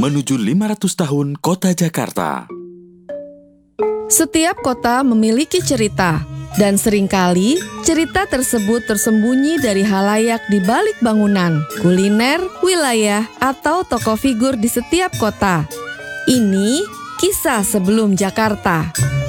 menuju 500 tahun Kota Jakarta. Setiap kota memiliki cerita, dan seringkali cerita tersebut tersembunyi dari halayak di balik bangunan, kuliner, wilayah, atau tokoh figur di setiap kota. Ini kisah sebelum Jakarta.